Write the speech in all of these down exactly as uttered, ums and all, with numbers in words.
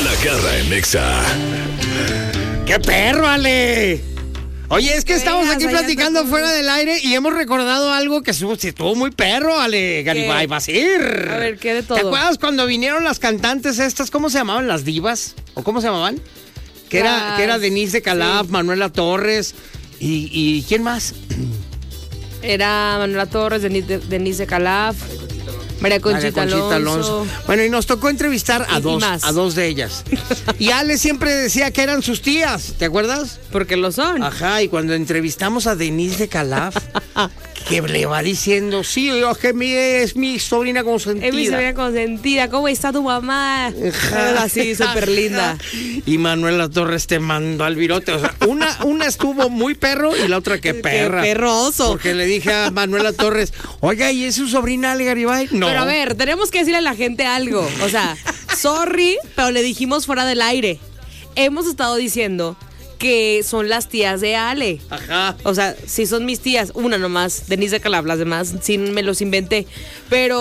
La Garra en Nexa. ¡Qué perro, Ale! Oye, es que estamos aquí platicando fuera del aire y hemos recordado algo que estuvo, estuvo muy perro, Ale. Garibay Basir. A ver, ¿qué de todo? ¿Te acuerdas cuando vinieron las cantantes estas? ¿Cómo se llamaban? ¿Las divas? ¿O cómo se llamaban? Que era, Las- que era Denise de Calaf, sí. Manuela Torres y, y ¿quién más? Era Manuela Torres, Denise, Denise de Calaf, María Conchita, María Conchita Alonso. Alonso. Bueno, y nos tocó entrevistar a Y- y dos, más. a dos de ellas. Y Ale siempre decía que eran sus tías, ¿te acuerdas? Porque lo son. Ajá, y cuando entrevistamos a Denise de Calaf, que le va diciendo, sí, yo, que mi, es mi sobrina consentida. Es mi sobrina consentida. ¿Cómo está tu mamá? Ajá. Así, súper linda. Y Manuela Torres te mandó al virote. O sea, una, una estuvo muy perro y la otra que perra. Qué perroso. Porque le dije a Manuela Torres, oiga, ¿y es su sobrina Ale Garibay? No. Pero a ver, tenemos que decirle a la gente algo. O sea, sorry, pero le dijimos fuera del aire. Hemos estado diciendo que son las tías de Ale. Ajá. O sea, sí son mis tías. Una nomás, Denise de Calaf, las demás sí me los inventé. Pero...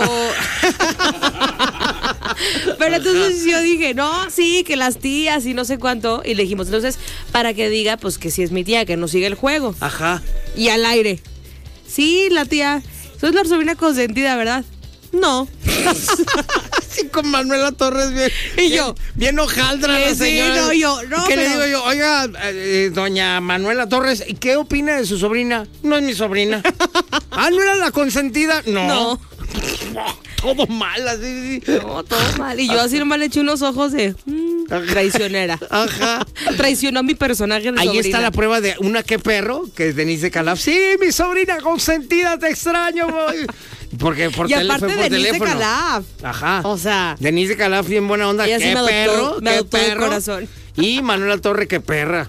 Pero entonces yo dije, no, sí, que las tías y no sé cuánto. Y le dijimos, entonces, para que diga, pues que sí es mi tía, que no sigue el juego. Ajá. Y al aire. Sí, la tía. Soy la sobrina consentida, ¿verdad? No. Sí, con Manuela Torres bien. Y yo, Bien, bien hojaldra Eh, la sí, señora. no, yo, no, ¿Qué le pero- digo yo? Oiga, eh, doña Manuela Torres, ¿qué opina de su sobrina? No es mi sobrina. Ah, ¿no era la consentida? No. no. Todo mal, así. Sí. No, todo mal. Y yo así nomás le eché unos ojos de mm, traicionera. Ajá. Traicionó a mi personaje de Ahí sobrina. está la prueba de una que perro, que es Denise de Calaf. Sí, mi sobrina consentida, te extraño. Boy. Porque por, Y tele- aparte fue por Denise de teléfono. Calaf. Ajá. O sea, Denise de Calaf, bien buena onda. Ella sí qué me adoptó, perro, me qué adoptó de perro. corazón. Y Manuela Torre, qué perra.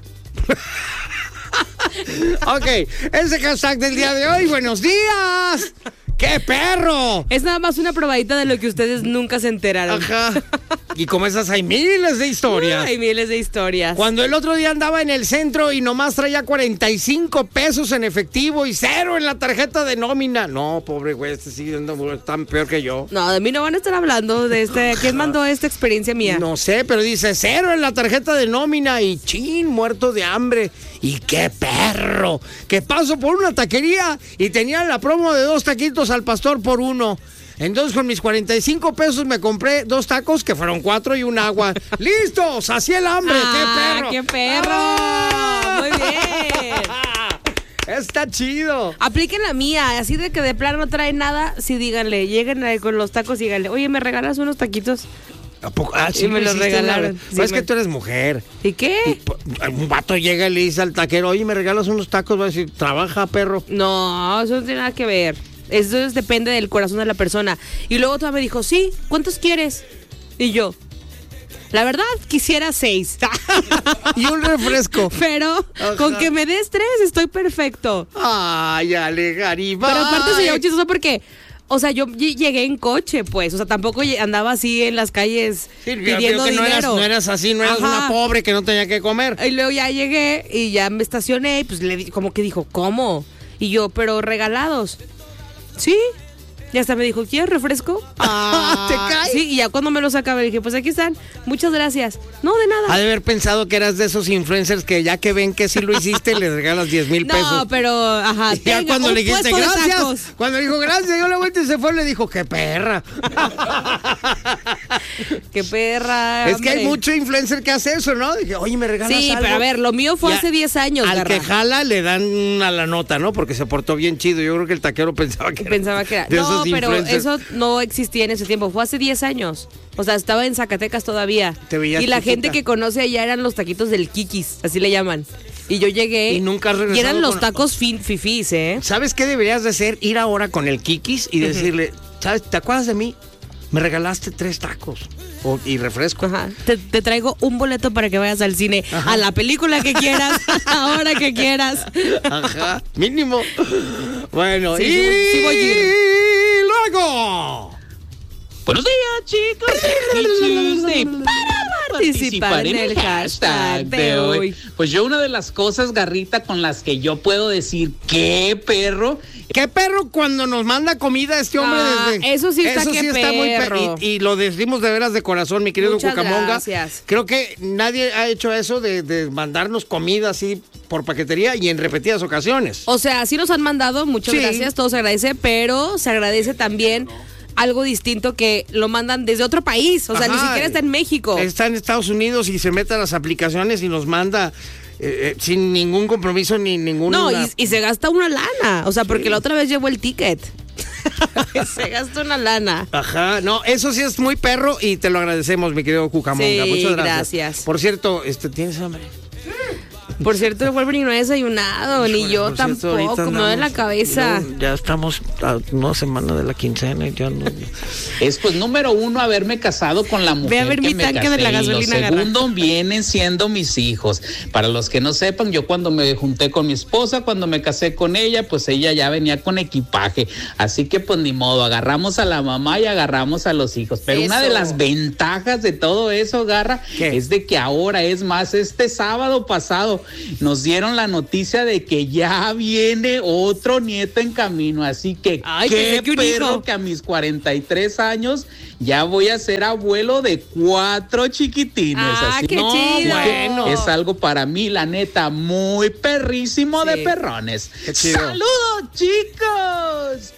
Ok, ese hashtag del día de hoy. Buenos días. ¡Qué perro! es nada más una probadita de lo que ustedes nunca se enteraron. Ajá. Y como esas hay miles de historias. Hay miles de historias. Cuando el otro día andaba en el centro y nomás traía cuarenta y cinco pesos en efectivo y cero en la tarjeta de nómina. No, pobre güey, este sigue siendo tan peor que yo. No, de mí no van a estar hablando de este. ¿Quién mandó esta experiencia mía? No sé, pero dice cero en la tarjeta de nómina y chin, muerto de hambre. Y qué perro, que paso por una taquería y tenían la promo de dos taquitos al pastor por uno. Entonces con mis cuarenta y cinco pesos me compré dos tacos que fueron cuatro y un agua. ¡Listo! ¡Sacié el hambre! Ah, ¡Qué perro! ¡Qué perro! ¡Ah! Muy bien. Está chido. Apliquen la mía, así de que de plano no trae nada, sí díganle, lleguen ahí con los tacos y díganle, oye, ¿me regalas unos taquitos? ¿A poco? Ah, sí, Y me lo los hiciste una regalaron. vez. Sí, Pues es me- que tú eres mujer. ¿Y qué? Un vato llega y le dice al taquero, oye, ¿me regalas unos tacos? Va a decir, trabaja, perro. No, eso no tiene nada que ver. Eso es- depende del corazón de la persona. Y luego otra me dijo, sí, ¿cuántos quieres? Y yo, la verdad, quisiera seis. Y un refresco. Pero Ajá. con que me des tres, estoy perfecto. Ay, Ale Garibay. Pero aparte se llama chistoso porque, o sea, yo ll- llegué en coche, pues. O sea, tampoco lle- andaba así en las calles Sí, vio- pidiendo vio que no dinero. eras, no eras así, no eras Ajá. una pobre que no tenía que comer. Y luego ya llegué y ya me estacioné y pues le di, como que dijo, ¿cómo? Y yo, pero regalados. Sí. Y hasta me dijo, ¿quieres refresco? Ah, ¿te cae? Sí, y ya cuando me los acabé dije, pues aquí están, muchas gracias. No, de nada. Ha de haber pensado que eras de esos influencers que ya que ven que sí lo hiciste, les regalas diez mil pesos. No, pero, ajá. Y ya tenga cuando un le dijiste puesto de tacos. gracias, cuando le dijo gracias, yo la vuelta y se fue, le dijo, qué perra. Qué perra. Es que hay hombre. mucho influencer que hace eso, ¿no? Dije, oye, ¿me regalas Sí, algo? pero a ver, lo mío fue Y a- hace diez años, Al Garra. que jala le dan una la nota, ¿no? Porque se portó bien chido. Yo creo que el taquero pensaba que era Pensaba que era. de No, esos pero influencers. eso no existía en ese tiempo. Fue hace diez años. O sea, estaba en Zacatecas todavía. Te veías y la chiquita. gente que conoce allá eran los taquitos del Kikis, así le llaman. Y yo llegué. Y nunca has Y regresado eran los con- tacos fin, fifís, ¿eh? ¿Sabes qué deberías de hacer? Ir ahora con el Kikis y decirle, ¿sabes? ¿Te acuerdas de mí? Me regalaste tres tacos o- y refresco. Ajá. Te, te traigo un boleto para que vayas al cine, a la película que quieras, ahora que quieras. Ajá, mínimo. Bueno, Sí, y sí, sí voy a ir. luego. Buenos días, chicos. Happy Tuesday. Para, participar en el hashtag de hoy? Pues yo una de las cosas, Garrita, con las que yo puedo decir, ¿qué perro? ¿Qué perro cuando nos manda comida este hombre Ah, desde... eso sí está, eso qué sí está muy perro. Y, y lo decimos de veras de corazón, mi querido Muchas Cucamonga. gracias. Creo que nadie ha hecho eso de, de mandarnos comida así por paquetería y en repetidas ocasiones. O sea, sí nos han mandado, muchas Sí. gracias, todo se agradece, pero se agradece también algo distinto que lo mandan desde otro país, o sea, Ajá, ni siquiera está en México. Está en Estados Unidos y se mete a las aplicaciones y nos manda eh, eh, sin ningún compromiso ni ningún... No, y, y se gasta una lana, o sea, porque Sí. la otra vez llevó el ticket. Se gasta una lana. Ajá, no, eso sí es muy perro y te lo agradecemos, mi querido Cucamonga. Sí, Muchas gracias. gracias. Por cierto, este, ¿tienes hambre? Por cierto, el Wolverine no ha desayunado, ni Híjole, yo por cierto, tampoco, ahorita me duele la andamos- cabeza. no, ya estamos a una semana de la quincena y ya no... Es pues número uno haberme casado con la mujer Ve a ver que mi me tanque casé, de la y lo gasolina, Garra. segundo vienen siendo mis hijos. Para los que no sepan, yo cuando me junté con mi esposa, cuando me casé con ella, pues ella ya venía con equipaje, así que pues ni modo, agarramos a la mamá y agarramos a los hijos. Pero una de Eso. las ventajas de todo eso, Garra, ¿Qué? es de que ahora, es más, este sábado pasado nos dieron la noticia de que ya viene otro nieto en camino, así que Ay, qué pensé que un perro hijo. que a mis cuarenta y tres años ya voy a ser abuelo de cuatro chiquitines. Ah, así qué que chido. bueno. es algo para mí, la neta, muy perrísimo Sí. de perrones. Qué chido. ¡Saludos, chicos!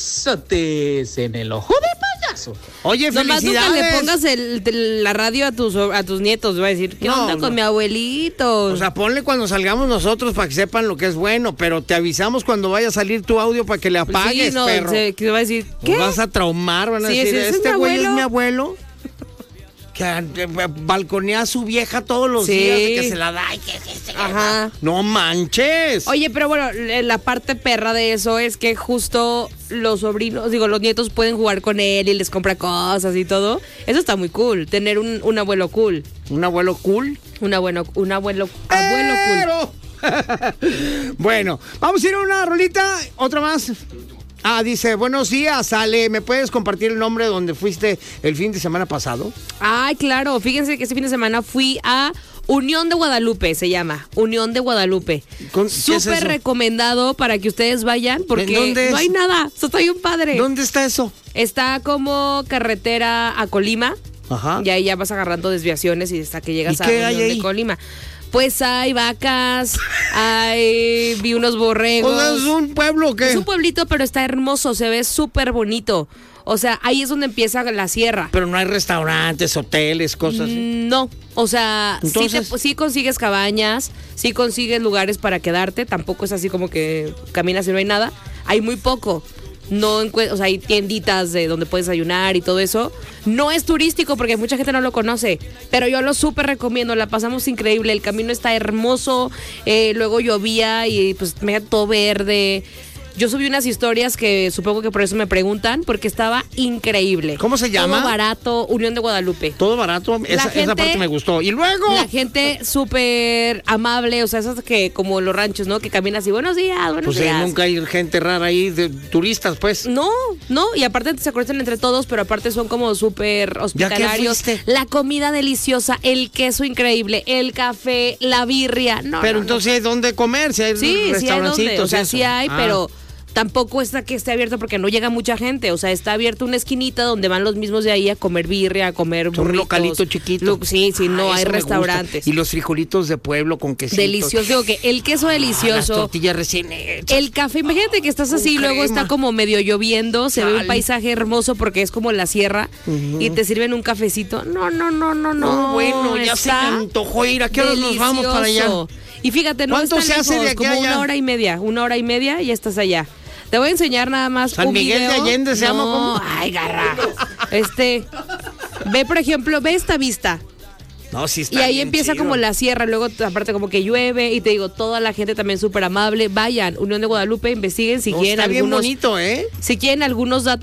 Besotes en el ojo de payaso. Oye, Nomás nunca felicidades. le pongas el, el- la radio a tus, a tus nietos, va a decir, ¿qué No, onda no. con mi abuelito? O sea, ponle cuando salgamos nosotros para que sepan lo que es bueno, pero te avisamos cuando vaya a salir tu audio para que le Pues apagues, sí, no, perro. se- que va a decir, Nos ¿qué? vas a traumar, van a Sí, decir, ese es este mi güey es abuelo". mi abuelo. Que eh, balconea a su vieja todos los Sí. días, de que se la da y que, que se la da. Ajá. No manches. Oye, pero bueno, le- la parte perra de eso es que justo los sobrinos, digo, los nietos pueden jugar con él y les compra cosas y todo. Eso está muy cool, tener un, un abuelo cool. Un abuelo cool. Un abuelo, un abuelo, abuelo cool. Pero... bueno, vamos a ir a una rolita, otra más. Ah, dice, buenos días, Ale, ¿me puedes compartir el nombre donde fuiste el fin de semana pasado? Ay, claro, fíjense que este fin de semana fui a Unión de Guadalupe, se llama, Unión de Guadalupe. Con- ¿qué es Súper eso? recomendado para que ustedes vayan porque dónde es? no hay nada, o sea, está bien padre. ¿Dónde está eso? Está como carretera a Colima. Ajá. Y ahí ya vas agarrando desviaciones y hasta que llegas ¿Y a qué hay Unión ahí? de Colima. Pues hay vacas, hay vi unos borregos. O sea, ¿es un pueblo o qué? Es un pueblito, pero está hermoso, se ve súper bonito. O sea, ahí es donde empieza la sierra. Pero no hay restaurantes, hoteles, cosas así. Mm, No, o sea, sí, Entonces- te- sí consigues cabañas, sí consigues lugares para quedarte, tampoco es así como que caminas y no hay nada, hay muy poco. No encue- o sea, hay tienditas de donde puedes ayunar y todo eso. No es turístico porque mucha gente no lo conoce, pero yo lo súper recomiendo, la pasamos increíble, el camino está hermoso, eh, luego llovía y pues me todo verde. Yo subí unas historias que supongo que por eso me preguntan, porque estaba increíble. ¿Cómo se llama? Todo barato, Unión de Guadalupe. Todo barato, esa, esa gente- parte me gustó. Y luego... La gente súper amable, o sea, esas que como los ranchos, ¿no? Que caminas y buenos días, buenos Pues eh, días. nunca hay gente rara ahí, de turistas, pues. No, no, y aparte se conocen entre todos, pero aparte son como súper hospitalarios. fuiste? La comida deliciosa, el queso increíble, el café, la birria. No, Pero no, no. entonces hay dónde comer, si hay Sí, sí hay restaurancitos. donde, o sea, eso. sí hay, Ah. pero tampoco está que esté abierto porque no llega mucha gente, o sea, está abierto una esquinita donde van los mismos de ahí a comer birria, a comer Un burritos. localito chiquito. Lo- sí, sí, no Ah, hay eso me gusta. restaurantes. Y los frijolitos de pueblo con quesito. Delicioso, digo que el queso Ah, las delicioso. tortillas recién hechas. El café, imagínate que estás así, Con luego crema. está como medio lloviendo, se ve Chale. un paisaje hermoso porque es como la sierra y te sirven un cafecito. No, no, no, no, no. No, bueno, ya se me está antojó ir. ¿A qué hora nos vamos para allá? delicioso. Y fíjate, no ¿Cuánto está se hace lejos, de aquí a como allá? una hora y media, una hora y media y ya estás allá. Te voy a enseñar nada más San un Miguel de video. Allende se No, llama, ¿cómo? Ay, garra. Este, ve por ejemplo, ve esta vista. No, sí está Y ahí bien empieza chido. como la sierra, luego aparte como que llueve y te digo, toda la gente también súper amable. Vayan, Unión de Guadalupe, investiguen si No, quieren está bien algunos, bonito, ¿eh? si quieren algunos datos,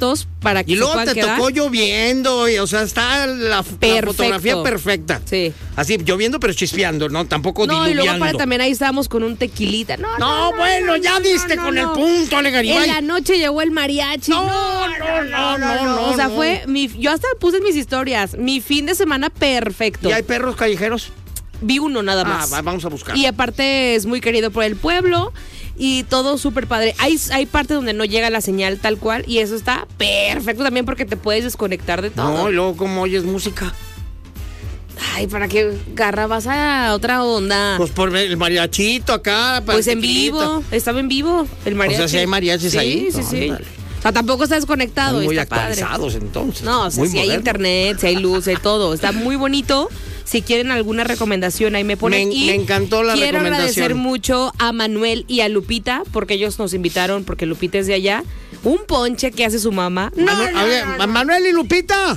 para que Y se luego puedan te quedar. tocó lloviendo, y, o sea, está la, la Perfecto. fotografía perfecta. Sí. Así, lloviendo pero chispeando, ¿no? Tampoco No, y luego diluviando. para también ahí estábamos con un tequilita. No, No, no, bueno, ya diste no, con no. el punto, Ale Garibay. En la noche llegó el mariachi. No, no, no, no, no, O sea, no. fue mi, yo hasta puse en mis historias, mi fin de semana perfecto. ¿Y hay perros callejeros? Vi uno nada Ah, más. va- vamos a buscar. Y aparte es muy querido por el pueblo y todo súper padre. Hay, hay partes donde no llega la señal tal cual y eso está perfecto también porque te puedes desconectar de todo. No, y luego cómo oyes música. Ay, ¿para qué garra vas a otra onda? Pues por el mariachito acá. para Pues en tequilita. vivo, estaba en vivo el mariachi. O sea, si hay mariachis sí, ahí. Sí, sí, Ándale. O sea, tampoco está desconectado, Están muy está padre. actualizados entonces. No, o sea, Muy si hay modernos. internet, si hay luz, hay todo. Está muy bonito. Si quieren alguna recomendación, ahí me ponen. Me- y me encantó la quiero recomendación. agradecer mucho a Manuel y a Lupita, porque ellos nos invitaron, porque Lupita es de allá. Un ponche que hace su mamá. No, Manu- no, a ver, no, no. Manuel y Lupita.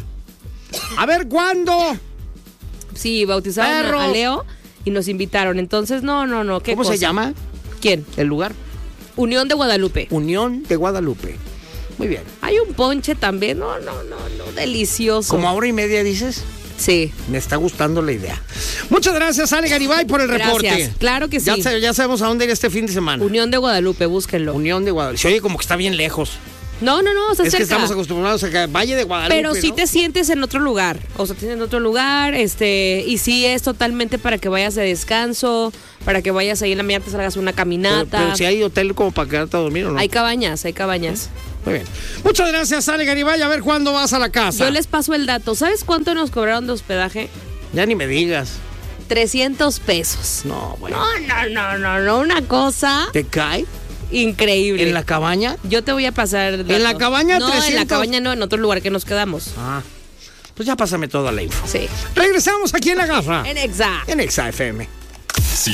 A ver, ¿cuándo? Sí, bautizaron a- Perros. a Leo y nos invitaron. Entonces, no, no, no. ¿qué ¿Cómo se cosa? llama ¿Quién? el lugar? Unión de Guadalupe. Unión de Guadalupe. Muy bien. Hay un ponche también. No, no, no, no. Delicioso. ¿Como a hora y media dices? Sí. Me está gustando la idea. Muchas gracias, Ale Garibay, por el Gracias. reporte. Claro que sí. Ya, sa- ya sabemos a dónde ir este fin de semana. Unión de Guadalupe, búsquenlo. Unión de Guadalupe. Se oye como que está bien lejos. No, no, no, está Es que cerca. estamos acostumbrados a que Valle de Guadalupe. Pero sí ¿no? te sientes en otro lugar. O sea, te sientes en otro lugar, este, y sí es totalmente para que vayas de descanso, para que vayas ahí en la mañana, te salgas una Pero, caminata. pero si hay hotel como para quedarte a dormir o no. Hay cabañas, hay cabañas. Muy bien. Muchas gracias, Ale Garibay. A ver cuándo vas a la casa. Yo les paso el dato. ¿Sabes cuánto nos cobraron de hospedaje? Ya ni me digas. trescientos pesos. No, bueno. No, no, no, no, no, una cosa ¿Te cae? increíble. ¿En la cabaña? Yo te voy a pasar el dato. ¿En la cabaña No, en la trescientos? cabaña no, en otro lugar que nos quedamos. Ah. Pues ya pásame toda la info. Sí. Regresamos aquí en La Garra. En Exa. En Exa F M.